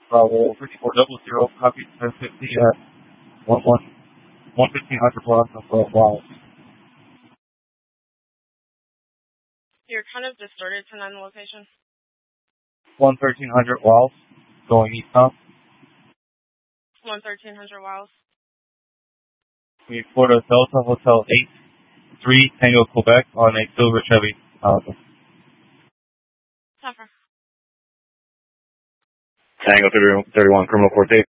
Bravo 5400, copy 1050 at 1500 block of Wild. You're kind of distorted to 9 location. 1300 Wild, going eastbound. 1300 Wild. We Florida Delta Hotel 83 Tango, Quebec on a silver Chevy. Suffer. Tango 31 Criminal Court